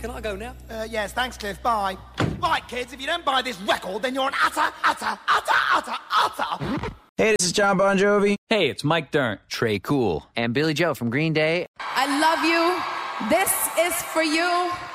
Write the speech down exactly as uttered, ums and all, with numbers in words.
Can I go now? Uh, yes, thanks, Cliff. Bye. Right, kids, if you don't buy this record, then you're an utter, utter, utter, utter, utter... Hey, this is John Bon Jovi. Hey, it's Mike Dirnt. Trey Cool. And Billy Joe from Green Day. I love you. This is for you.